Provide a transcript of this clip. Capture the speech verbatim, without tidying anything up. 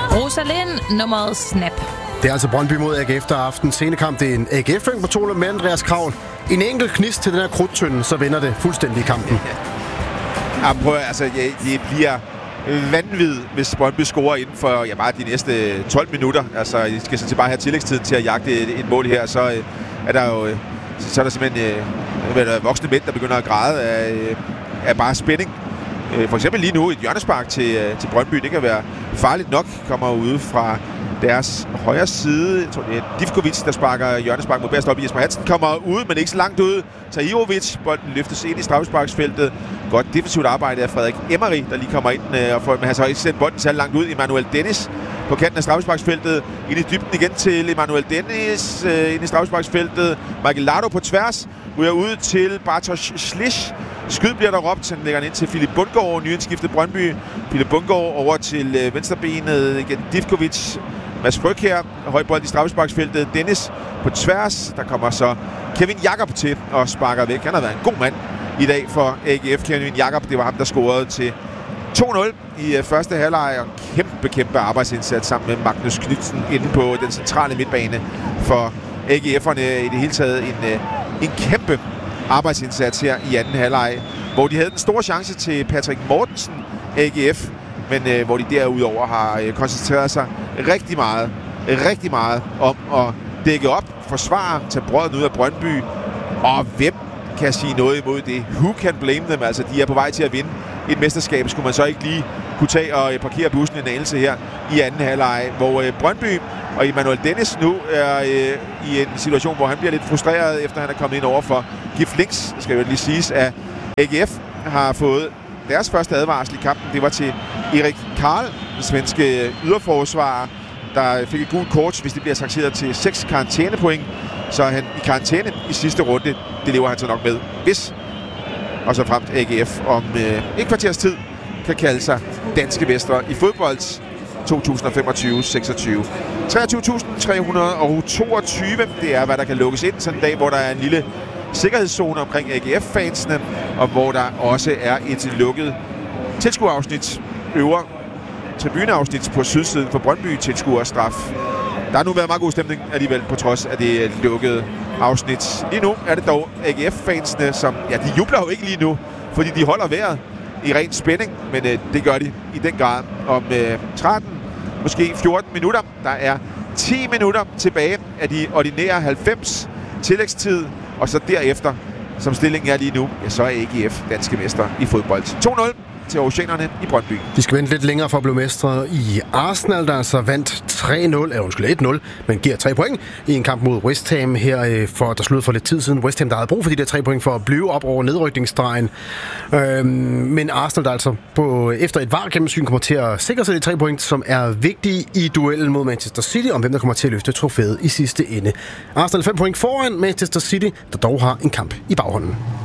Rosalind, nummeret Snap. Det er altså Brøndby mod A G F, der aften scenekamp. Det er en A G F-fæng på to med Andreas Kravl. En enkelt knist til den her krudtønde, så vender det fuldstændig i kampen. Ja, prøv, altså, det, det bliver vanvittigt, hvis Brøndby scorer inden for ja, bare de næste tolv minutter. Altså, I skal sådan bare have tillægstiden til at jagte et, et mål her, så øh, er der jo så er der simpelthen øh, voksne mænd, der begynder at græde af, af bare spænding. For eksempel lige nu et hjørnespark til, til Brøndby. Det kan være farligt nok. Kommer ude fra deres højre side. Jeg tror, det er Divkovic, der sparker hjørnespark mod bedst op. Jesper Hansen kommer ud, men ikke så langt ud. Tahirovic, bolden løftes ind i straffesparksfeltet. Godt defensivt arbejde af Frederik Emery, der lige kommer ind. Og får, men han så ikke sendt bolden særlig langt ud. Emmanuel Dennis på kanten af straffesparksfeltet. Ind i dybden igen til Emmanuel Dennis. Ind i straffesparksfeltet. Michael Lardo på tværs. Ryger ud til Bartosz Slisz. Skyd bliver der råbt, han lægger ind til Philip Bundgaard, nyindskiftet Brøndby. Philip Bundgaard over til øh, venstrebenet, igen Divkovic. Mads Fryg her, højbold i straffesparksfeltet. Dennis på tværs, der kommer så Kevin Jakob til og sparker væk. Han har været en god mand i dag for A G F. Kevin Jakob, det var ham, der scorede til to nul i øh, første halvleg. Og kæmpe, kæmpe arbejdsindsats sammen med Magnus Knudsen inde på den centrale midtbane for A G F'erne. I det hele taget en, øh, en kæmpe arbejdsindsats her i anden halvleg, hvor de havde den store chance til Patrick Mortensen, A G F, men øh, hvor de derudover har øh, koncentreret sig rigtig meget, rigtig meget om at dække op, forsvare, tage brødet ud af Brøndby, og hvem kan sige noget imod det? Who can blame them? Altså, de er på vej til at vinde et mesterskab. Skulle man så ikke lige kunne tage og øh, parkere bussen en anelse her i anden halvleg, hvor øh, Brøndby og Emmanuel Dennis nu er øh, i en situation, hvor han bliver lidt frustreret, efter han er kommet ind over for Gif Links, skal jo lige siges, at A G F har fået deres første advarsel i kampen. Det var til Erik Karl, den svenske yderforsvarer, der fik et gult kort, hvis det bliver sanktioneret til seks karantænepoint. Så er han i karantæne i sidste runde. Det lever han så nok med, hvis og så fremt A G F om øh, et kvarters tid kan kalde sig danske mestre i fodbold to tusind femogtyve seksogtyve. treogtyve tusind tre hundrede og toogtyve, det er, hvad der kan lukkes ind sådan en dag, hvor der er en lille sikkerhedszone omkring A G F-fansene, og hvor der også er et lukket tilskuerafsnit, øvre tribuneafsnit på sydsiden for Brøndby tilskuerstraf. Der har nu været meget god stemning alligevel, på trods af det lukkede afsnit. Lige nu er det dog A G F-fansene, som, ja, de jubler jo ikke lige nu, fordi de holder vejret i ren spænding, men øh, det gør de i den grad om øh, tretten, måske fjorten minutter. Der er ti minutter tilbage af de ordinære halvfems tillægstid, og så derefter, som stillingen er lige nu, ja, så er A G F danske mester i fodbold. to nul til Oceanerne i Brøndby. De skal vente lidt længere for at blive mestre i Arsenal, der altså vandt tre nul, eller undskyld et nul, men giver tre point i en kamp mod West Ham her, for der sluttede for lidt tid siden. West Ham, der havde brug for de der tre point for at blive op over nedrykningsstregen. Øhm, men Arsenal, der altså på, efter et V A R-gennemsyn kommer til at sikre sig de tre point, som er vigtige i duellen mod Manchester City, om hvem der kommer til at løfte trofæet i sidste ende. Arsenal fem point foran Manchester City, der dog har en kamp i baghånden.